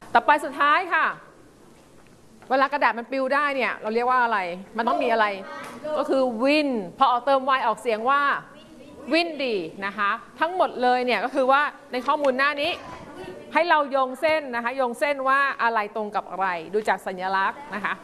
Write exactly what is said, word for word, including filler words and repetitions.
ต่อไปสุดท้ายค่ะเวลากระดาษมันปลิวได้เนี่ยเราเรียกว่าอะไรมันต้องมีอะไรก็คือ wind พอเอาเติม y ออกเสียงว่า windy นะคะทั้งหมดเลยเนี่ยก็คือว่าในข้อมูลหน้านี้ให้เราโยงเส้นนะคะโยงเส้นว่าอะไรตรงกับอะไรดูจากสัญลักษณ์นะคะ